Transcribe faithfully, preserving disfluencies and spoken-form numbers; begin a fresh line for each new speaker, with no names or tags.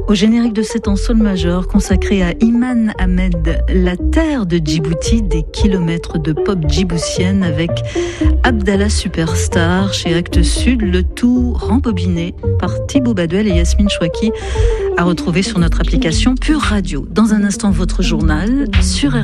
Au générique de cet en sol majeur consacré à Iman Ahmed, la terre de Djibouti, des kilomètres de pop djiboutienne avec Abdallah Superstar chez Actes Sud, le tout rembobiné par Thibaut Baduel et Yasmine Chouaki, à retrouver sur notre application Pure Radio. Dans un instant, votre journal sur R